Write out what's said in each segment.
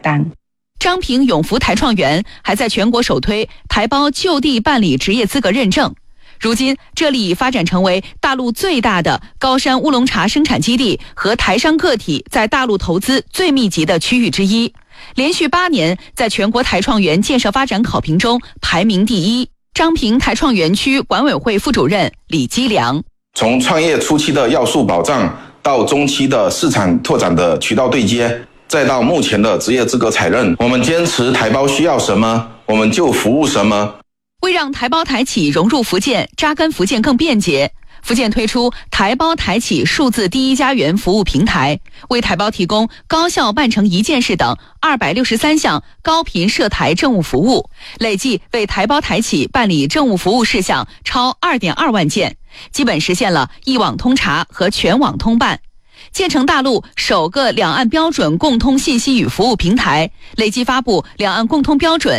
单。 张平永福台创园还在全国首推台胞就地办理职业资格认证。如今，这里已发展成为大陆最大的高山乌龙茶生产基地和台商个体在大陆投资最密集的区域之一，连续8年在全国台创园建设发展考评中排名第一。张平台创园区管委会副主任李基良： 从创业初期的要素保障，到中期的市场拓展的渠道对接，再到目前的职业资格采认，我们坚持台胞需要什么，我们就服务什么。 为让台胞台企融入福建、扎根福建更便捷，福建推出台胞台企数字第一家园服务平台，为台胞提供高效办成一件事等263项高频涉台政务服务，累计为台胞台企办理政务服务事项超2.2万件，基本实现了一网通查和全网通办。建成大陆首个两岸标准共通信息与服务平台，累计发布两岸共通标准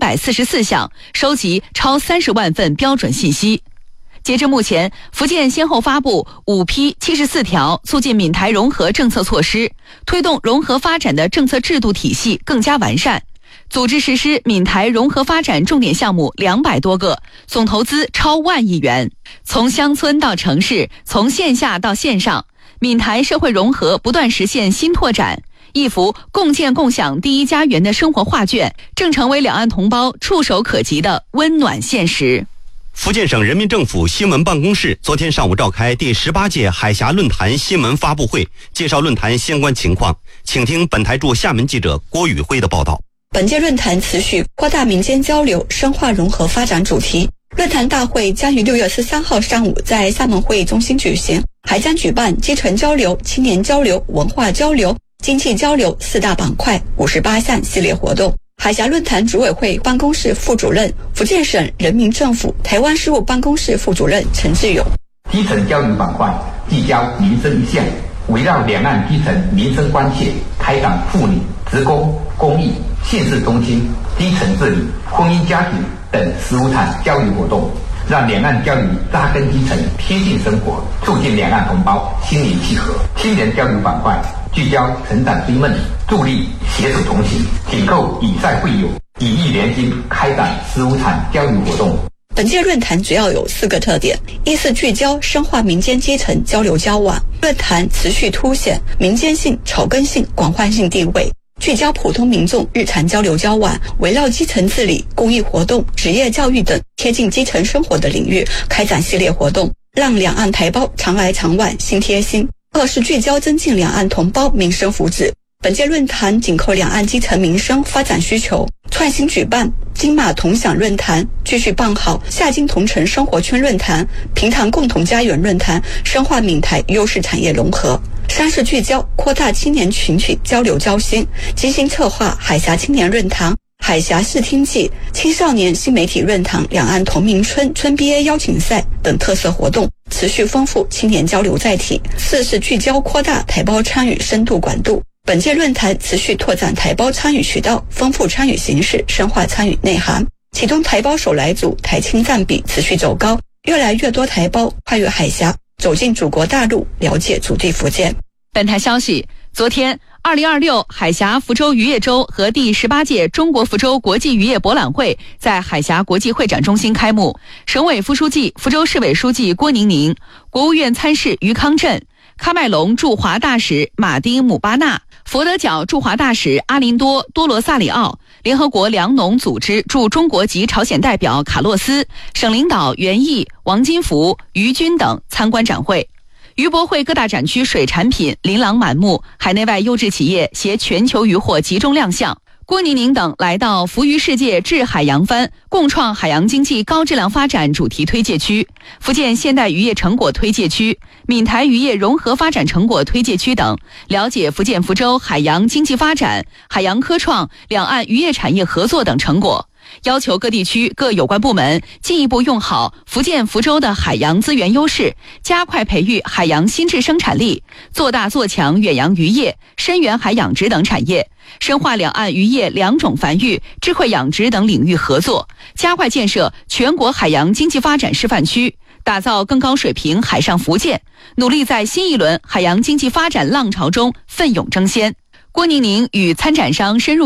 344项，收集超30万份标准信息。截至目前，福建先后发布5批74条促进闽台融合政策措施，推动融合发展的政策制度体系更加完善，组织实施闽台融合发展重点项目200多个，总投资超10000亿元。从乡村到城市，从线下到线上，闽台社会融合不断实现新拓展，一幅共建共享第一家园的生活画卷，正成为两岸同胞触手可及的温暖现实。 福建省人民政府新闻办公室昨天上午召开第18届海峡论坛新闻发布会，介绍论坛相关情况，请听本台驻厦门记者郭宇辉的报道。 本届论坛持续扩大民间交流，深化融合发展主题。论坛大会将于6月13号上午在厦门会议中心举行，还将举办基层交流、青年交流、文化交流、经济交流4大板块58项系列活动。海峡论坛组委会办公室副主任、福建省人民政府台湾事务办公室副主任陈志勇： 基层交流板块聚焦民生一项，围绕两岸基层民生关切，开展妇女、职工、公益、县市中心、基层治理、婚姻家庭等15场交流活动，让两岸交流扎根基层，贴近生活，促进两岸同胞心灵契合。青年交流板块聚焦成长追梦，助力携手同行，紧扣以赛会友，以义联心，开展15场交流活动。 本届论坛主要有4个特点：一是聚焦深化民间基层交流交往，论坛持续凸显民间性、草根性、广泛性地位，聚焦普通民众日常交流交往，围绕基层治理、公益活动、职业教育等贴近基层生活的领域开展系列活动，让两岸台胞常来常往，心贴心。二是聚焦增进两岸同胞民生福祉。本届论坛紧扣两岸基层民生发展需求，创新举办金马同享论坛，继续办好夏金同城生活圈论坛、平潭共同家园论坛，深化闽台优势产业融合。三是聚焦扩大青年群体交流交心，精心策划海峡青年论坛、海峡视听季、青少年新媒体论坛、两岸同名村村 BA 邀请赛等特色活动，持续丰富青年交流载体。四是聚焦扩大台胞参与深度广度。本届论坛持续拓展台胞参与渠道，丰富参与形式，深化参与内涵。其中台胞手来组、台青占比持续走高，越来越多台胞跨越海峡，走进祖国大陆，了解祖地福建。 本台消息，昨天2026海峡福州渔业周和第18届中国福州国际渔业博览会在海峡国际会展中心开幕。省委副书记、福州市委书记郭宁宁，国务院参事于康震，喀麦隆驻华大使马丁姆巴纳，佛得角驻华大使阿林多多罗萨里奥，联合国粮农组织驻中国及朝鲜代表卡洛斯，省领导袁毅、王金福、于军等参观展会。渔博会各大展区水产品琳琅满目，海内外优质企业携全球渔获集中亮相。郭宁宁等来到福渔世界致海洋帆共创海洋经济高质量发展主题推介区、福建现代渔业成果推介区、闽台渔业融合发展成果推介区等，了解福建福州海洋经济发展、海洋科创、两岸渔业产业合作等成果。要求各地区各有关部门进一步用好福建福州的海洋资源优势，加快培育海洋新质生产力，做大做强远洋渔业、深远海养殖等产业，深化两岸渔业两种繁育、智慧养殖等领域合作，加快建设全国海洋经济发展示范区，打造更高水平海上福建，努力在新一轮海洋经济发展浪潮中奋勇争先。郭宁宁与参展商深入